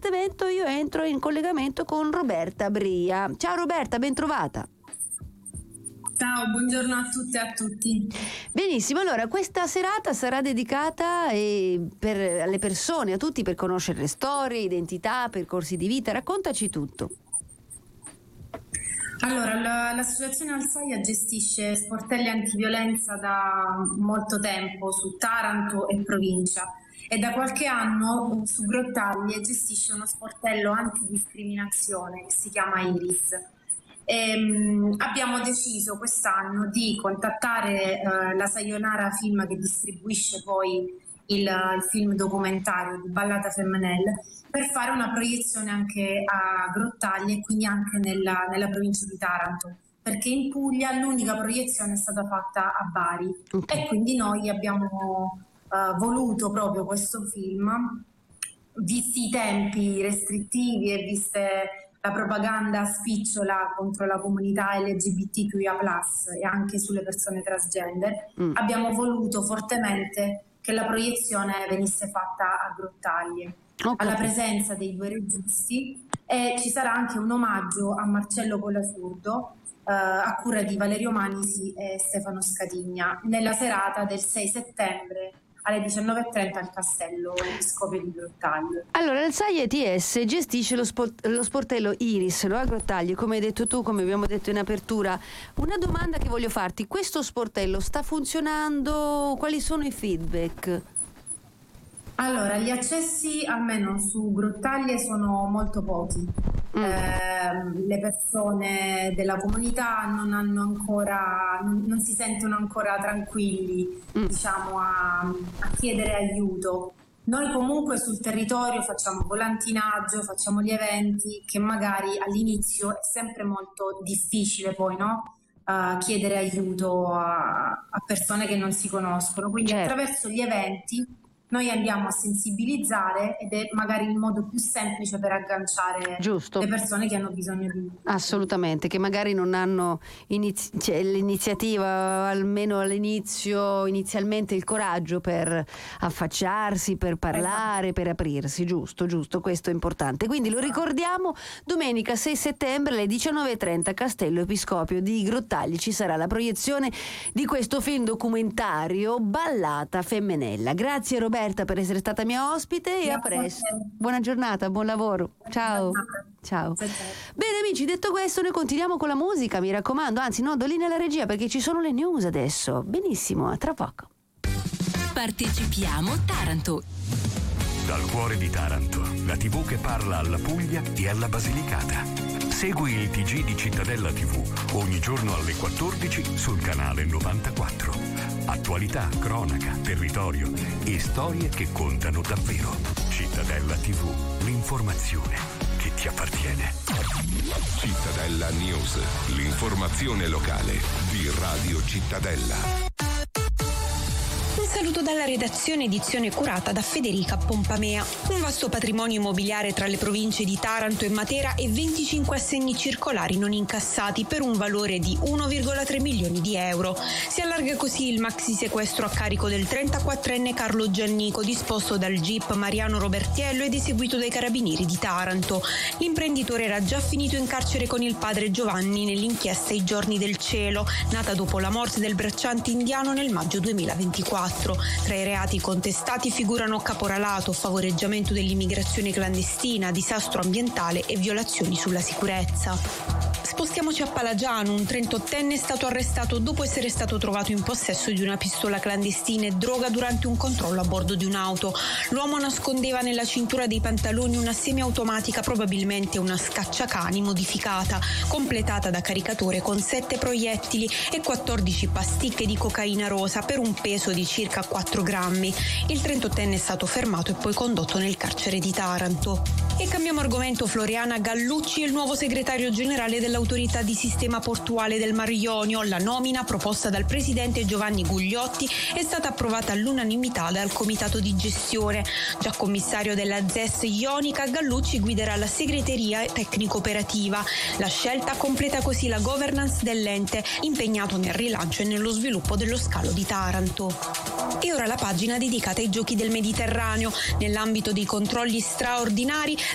appartamento, io entro in collegamento con Roberta Bria. Ciao Roberta, ben trovata. Ciao, buongiorno a tutte e a tutti. Benissimo, allora questa serata sarà dedicata alle persone, a tutti, per conoscere le storie, identità, percorsi di vita. Raccontaci tutto. Allora, l'associazione Alsaia gestisce sportelli antiviolenza da molto tempo su Taranto e provincia e da qualche anno su Grottaglie gestisce uno sportello antidiscriminazione che si chiama Iris. Abbiamo deciso quest'anno di contattare la Sayonara Film, che distribuisce poi il film documentario di Ballata Femminelle, per fare una proiezione anche a Grottaglie e quindi anche nella provincia di Taranto, perché in Puglia l'unica proiezione è stata fatta a Bari. Okay. E quindi noi abbiamo voluto proprio questo film, visti i tempi restrittivi e viste la propaganda spicciola contro la comunità LGBTQIA+, e anche sulle persone transgender. Abbiamo voluto fortemente che la proiezione venisse fatta a Grottaglie, alla presenza dei due registi, e ci sarà anche un omaggio a Marcello Colasurdo a cura di Valerio Manisi e Stefano Scatigna, nella serata del 6 settembre alle 19:30 al Castello Episcopio di Grottaglie. Allora, l'Alsaia ETS gestisce lo sportello Iris, no? A Grottaglie, come hai detto tu, come abbiamo detto in apertura. Una domanda che voglio farti: questo sportello sta funzionando? Quali sono i feedback? Allora, gli accessi almeno su Grottaglie sono molto pochi. Le persone della comunità non si sentono ancora tranquilli, diciamo, a chiedere aiuto. Noi comunque sul territorio facciamo volantinaggio, facciamo gli eventi, che magari all'inizio è sempre molto difficile poi, no? Chiedere aiuto a persone che non si conoscono. Quindi attraverso gli eventi noi andiamo a sensibilizzare, ed è magari il modo più semplice per agganciare le persone che hanno bisogno di... Assolutamente, che magari non hanno l'iniziativa, almeno inizialmente il coraggio per affacciarsi, per parlare, per aprirsi. Giusto, questo è importante. Quindi lo ricordiamo, domenica 6 settembre alle 19:30 Castello Episcopio di Grottaglie ci sarà la proiezione di questo film documentario Ballata Femminella. Grazie Roberta per essere stata mia ospite e a presto. Buona giornata, buon lavoro. Ciao. Ciao. Bene amici, detto questo, noi continuiamo con la musica, mi raccomando, anzi no, do linea alla regia perché ci sono le news adesso. Benissimo, a tra poco. Partecipiamo Taranto. Dal cuore di Taranto, la TV che parla alla Puglia e alla Basilicata. Segui il TG di Cittadella TV ogni giorno alle 14 sul canale 94. Attualità, cronaca, territorio e storie che contano davvero. Cittadella TV, l'informazione che ti appartiene. Cittadella News, l'informazione locale di Radio Cittadella. Un saluto dalla redazione, edizione curata da Federica Pompamea. Un vasto patrimonio immobiliare tra le province di Taranto e Matera e 25 assegni circolari non incassati per un valore di 1,3 milioni di euro. Si allarga così il maxi sequestro a carico del 34enne Carlo Giannico, disposto dal GIP Mariano Robertiello ed eseguito dai Carabinieri di Taranto. L'imprenditore era già finito in carcere con il padre Giovanni nell'inchiesta I Giorni del Cielo, nata dopo la morte del bracciante indiano nel maggio 2024. Tra i reati contestati figurano caporalato, favoreggiamento dell'immigrazione clandestina, disastro ambientale e violazioni sulla sicurezza. Spostiamoci a Palagiano. Un 38enne è stato arrestato dopo essere stato trovato in possesso di una pistola clandestina e droga durante un controllo a bordo di un'auto. L'uomo nascondeva nella cintura dei pantaloni una semiautomatica, probabilmente una scacciacani modificata, completata da caricatore con 7 proiettili e 14 pasticche di cocaina rosa per un peso di circa 4 grammi. Il 38enne è stato fermato e poi condotto nel carcere di Taranto. E cambiamo argomento. Floriana Gallucci è il nuovo segretario generale dell'autorità di sistema portuale del Mar Ionio. La nomina, proposta dal presidente Giovanni Gugliotti, è stata approvata all'unanimità dal comitato di gestione. Già commissario della ZES ionica, Gallucci guiderà la segreteria tecnico-operativa. La scelta completa così la governance dell'ente, impegnato nel rilancio e nello sviluppo dello scalo di Taranto. E ora la pagina dedicata ai Giochi del Mediterraneo. Nell'ambito dei controlli straordinari,